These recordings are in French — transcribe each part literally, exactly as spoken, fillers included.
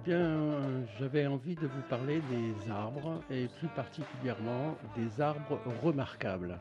bien, euh, j'avais envie de vous parler des arbres et plus particulièrement des arbres remarquables.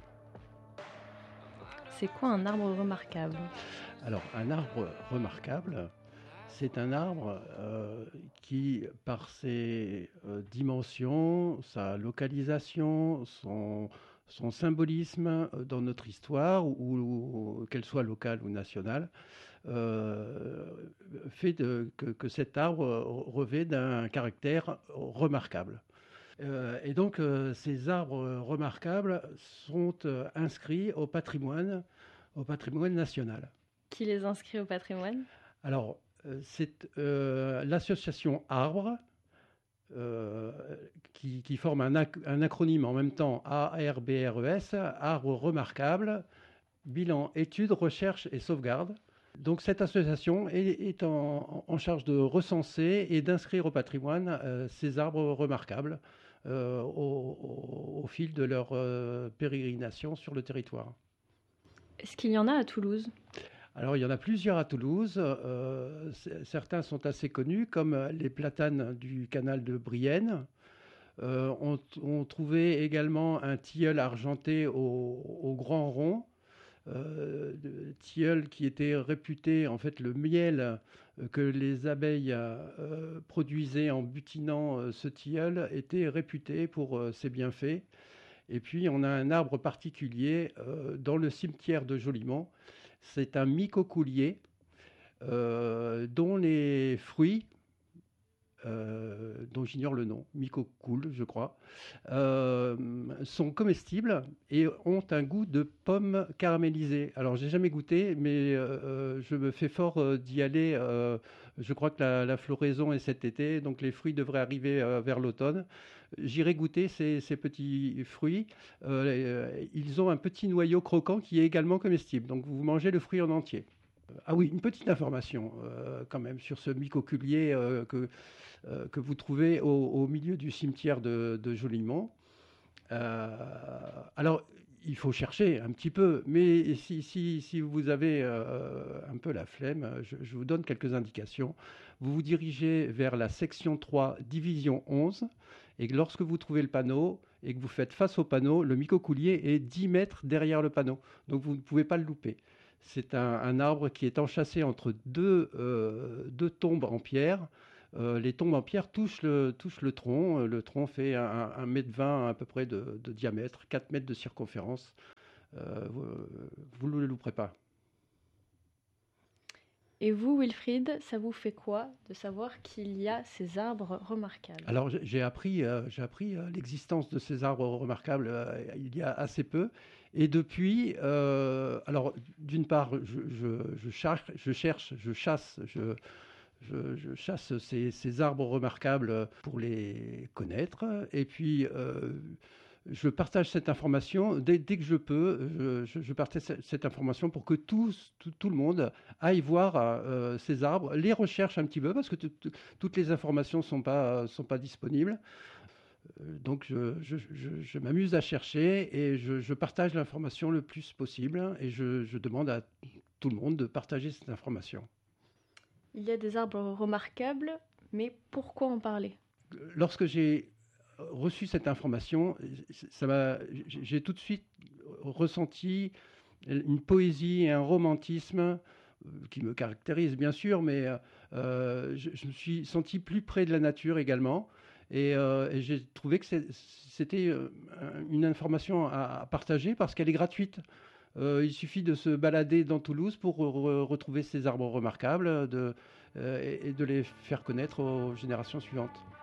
C'est quoi un arbre remarquable? Alors, un arbre remarquable, c'est un arbre euh, qui, par ses euh, dimensions, sa localisation, son, son symbolisme euh, dans notre histoire, ou, ou qu'elle soit locale ou nationale, euh, fait de- que, que cet arbre revêt d'un caractère remarquable. Euh, et donc, euh, ces arbres remarquables sont euh, inscrits au patrimoine, au patrimoine national. Qui les inscrit au patrimoine? Alors, euh, c'est euh, l'association Arbre euh, qui, qui forme un, ac- un acronyme en même temps A R B R E S, Arbre remarquable, bilan, études, recherche et sauvegarde. Donc cette association est, est en, en charge de recenser et d'inscrire au patrimoine euh, ces arbres remarquables euh, au, au- au fil de leur euh, pérégrination sur le territoire. Est-ce qu'il y en a à Toulouse? Alors il y en a plusieurs à Toulouse. Euh, c- certains sont assez connus, comme les platanes du canal de Brienne. Euh, on, on trouvait également un tilleul argenté au, au Grand Rond. Euh, de tilleul qui était réputé, en fait, le miel euh, que les abeilles euh, produisaient en butinant euh, ce tilleul était réputé pour euh, ses bienfaits. Et puis, on a un arbre particulier euh, dans le cimetière de Jolimont. C'est un mycocoulier euh, dont les fruits, euh, dont j'ignore le nom, mycocoule, je crois, euh, sont comestibles et ont un goût de pomme caramélisée. Alors, j'ai jamais goûté, mais euh, je me fais fort euh, d'y aller. Euh, je crois que la, la floraison est cet été, donc les fruits devraient arriver euh, vers l'automne. J'irai goûter ces, ces petits fruits. Euh, ils ont un petit noyau croquant qui est également comestible. Donc, vous mangez le fruit en entier. Ah oui, une petite information euh, quand même sur ce mycoculier euh, que, euh, que vous trouvez au, au milieu du cimetière de, de Jolimont. Euh, alors, il faut chercher un petit peu, mais si, si, si vous avez euh, un peu la flemme, je, je vous donne quelques indications. Vous vous dirigez vers la section trois, division onze, et lorsque vous trouvez le panneau et que vous faites face au panneau, le mycocoulier est dix mètres derrière le panneau, donc vous ne pouvez pas le louper. C'est un, un arbre qui est enchâssé entre deux, euh, deux tombes en pierre. Euh, les tombes en pierre touchent le, touchent le tronc. Le tronc fait un, un mètre vingt à peu près de, de diamètre, quatre mètres de circonférence. Euh, vous ne le louperez pas. Et vous, Wilfried, ça vous fait quoi de savoir qu'il y a ces arbres remarquables? Alors j'ai appris, euh, j'ai appris euh, l'existence de ces arbres remarquables euh, il y a assez peu. Et depuis, euh, alors d'une part, je, je, je, cherche, je cherche, je chasse, je, je, je chasse ces, ces arbres remarquables pour les connaître. Et puis, euh, je partage cette information dès, dès que je peux. Je, je, je partage cette information pour que tous, tout, tout le monde aille voir euh, ces arbres, les recherche un petit peu parce que toutes les informations sont pas sont pas disponibles. Euh, Donc, je, je, je, je m'amuse à chercher et je, je partage l'information le plus possible et je, je demande à tout le monde de partager cette information. Il y a des arbres remarquables, mais pourquoi en parler? Lorsque j'ai reçu cette information, ça m'a, j'ai tout de suite ressenti une poésie et un romantisme qui me caractérise bien sûr, mais euh, je, je me suis senti plus près de la nature également. Et, euh, et j'ai trouvé que c'était une information à, à partager parce qu'elle est gratuite. Euh, il suffit de se balader dans Toulouse pour re retrouver ces arbres remarquables de, euh, et, et de les faire connaître aux générations suivantes.